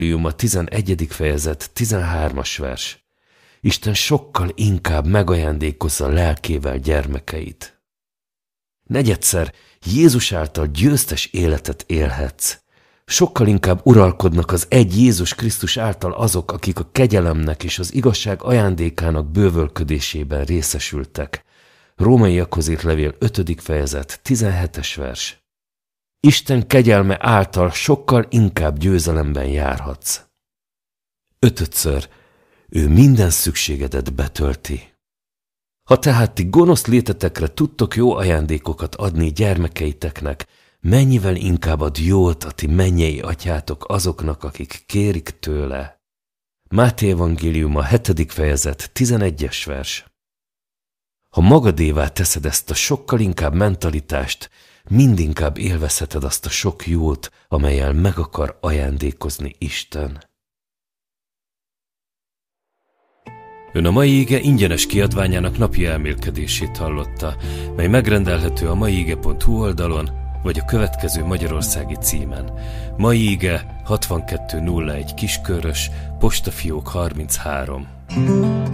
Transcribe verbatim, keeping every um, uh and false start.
a tizenegyedik fejezet, tizenhármas vers. Isten sokkal inkább megajándékozza lelkével gyermekeit. Negyedszer, Jézus által győztes életet élhetsz. Sokkal inkább uralkodnak az egy Jézus Krisztus által azok, akik a kegyelemnek és az igazság ajándékának bővölködésében részesültek. Rómaiakhoz írt levél ötödik fejezet, tizenhetes vers. Isten kegyelme által sokkal inkább győzelemben járhatsz. Ötödször, ő minden szükségedet betölti. Ha tehát ti gonosz létetekre tudtok jó ajándékokat adni gyermekeiteknek, mennyivel inkább ad jót a ti mennyei atyátok azoknak, akik kérik tőle. Máté evangélium a hetedik fejezet, tizenegyes vers. Ha magadévá teszed ezt a sokkal inkább mentalitást, mindinkább élvezheted azt a sok jót, amellyel meg akar ajándékozni Isten. Ön a mai ige ingyenes kiadványának napi elmélkedését hallotta, mely megrendelhető a maiige pont hu oldalon, vagy a következő magyarországi címen. Mai ige hatvankettő nulla egy Kiskörös, postafiók harminchárom.